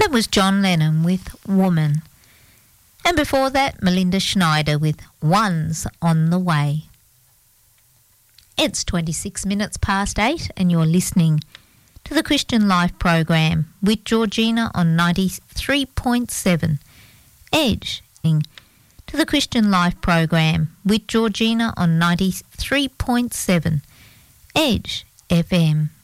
That was John Lennon with Woman. And before that, Melinda Schneider with One's on the Way. It's 26 minutes past 8 and you're listening to the Christian Life program with Georgina on 93.7 Edge. To the Christian Life program with Georgina on 93.7 Edge FM.